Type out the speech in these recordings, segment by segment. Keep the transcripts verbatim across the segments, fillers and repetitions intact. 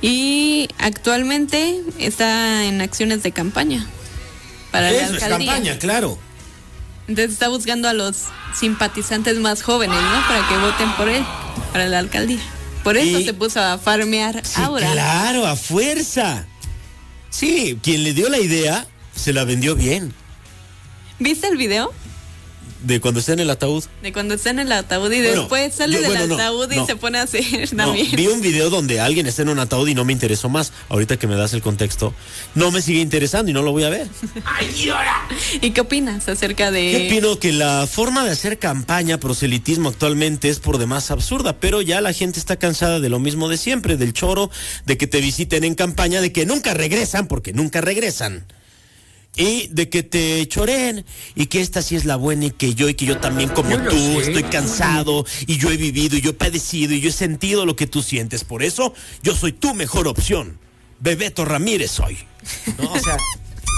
Y actualmente está en acciones de campaña para la Eso es alcaldía. campaña, claro. Entonces está buscando a los simpatizantes más jóvenes, ¿no? Para que voten por él, para la alcaldía. Por eso Y- se puso a farmear Sí, Aura. claro, a fuerza. Sí, quien le dio la idea se la vendió bien. ¿Viste el video? De cuando está en el ataúd. De cuando está en el ataúd y Bueno, después sale yo- del bueno, no, ataúd y no. se pone a hacer No, también. vi un video donde alguien está en un ataúd y no me interesó más. Ahorita que me das el contexto, no me sigue interesando y no lo voy a ver. ¿Y qué opinas acerca de...? Yo opino que la forma de hacer campaña, proselitismo actualmente es por demás absurda, pero ya la gente está cansada de lo mismo de siempre, del choro, de que te visiten en campaña, de que nunca regresan, porque nunca regresan. Y de que te choreen y que esta sí es la buena y que yo y que yo también como Yo lo tú sé. estoy cansado y yo he vivido y yo he padecido y yo he sentido lo que tú sientes. Por eso yo soy tu mejor opción. Bebeto Ramírez soy. ¿No? O sea,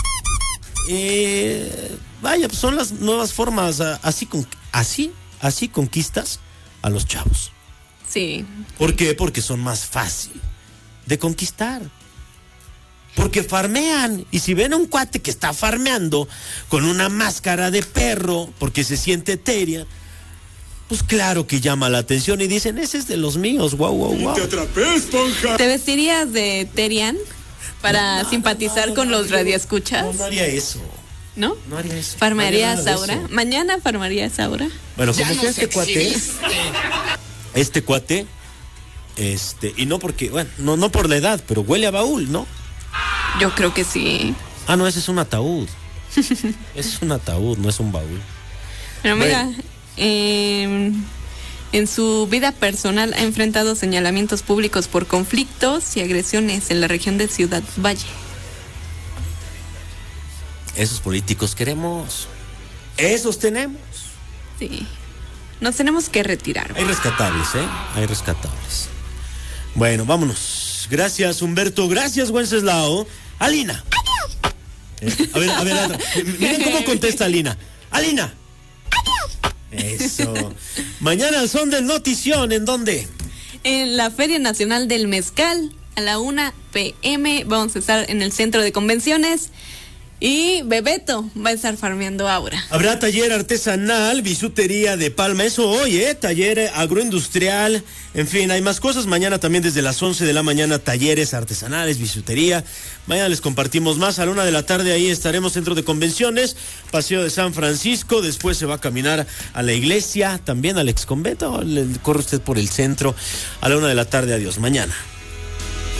eh, vaya, pues son las nuevas formas. ah, Así, con, así, así conquistas a los chavos. Sí. ¿Por qué? Porque son más fácil de conquistar. Porque farmean. Y si ven a un cuate que está farmeando con una máscara de perro porque se siente etérea, pues claro que llama la atención y dicen, ese es de los míos, guau, guau, guau. Te atrapé, esponja. ¿Te vestirías de Terian para No, simpatizar no, con no, los yo- radioescuchas? No, no haría eso. ¿No? No haría eso. ¿Farmarías No haría nada de ahora? eso. ¿Mañana farmarías ahora? Bueno, Ya como nos que este cuate, exhibiste. este cuate, este, y no porque, bueno, no, no por la edad, pero huele a baúl, ¿no? Yo creo que sí. Ah, no, ese es un ataúd. Es un ataúd, no es un baúl. Pero mira, eh, en su vida personal ha enfrentado señalamientos públicos por conflictos y agresiones en la región de Ciudad Valle. Esos políticos queremos. Esos tenemos. Sí. Nos tenemos que retirar. Hay rescatables, ¿eh? Hay rescatables. Bueno, vámonos. Gracias, Humberto. Gracias, Wenceslao. Alina. Eh, A ver, a ver, a ver. M- Miren cómo contesta Alina. Alina. Eso. Mañana al son del Notición, ¿en dónde? En la Feria Nacional del Mezcal, a la una pe eme, vamos a estar en el centro de convenciones. Y Bebeto va a estar farmeando Aura. Habrá taller artesanal, bisutería de Palma, eso hoy, ¿eh? Taller agroindustrial, en fin, hay más cosas. Mañana también desde las once de la mañana, talleres artesanales, bisutería. Mañana les compartimos más. A la una de la tarde ahí estaremos centro de convenciones, Paseo de San Francisco. Después se va a caminar a la iglesia, también al exconvento. Le corre usted por el centro. A la una de la tarde, adiós. Mañana.